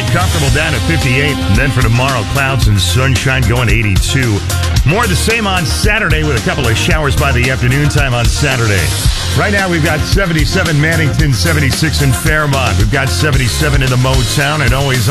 comfortable down at 58. And then for tomorrow, clouds and sunshine going 82. More of the same on Saturday with a couple of showers by the afternoon time on Saturday. Right now, we've got 77 Mannington, 76 in Fairmont. We've got 77 in the Motown, and always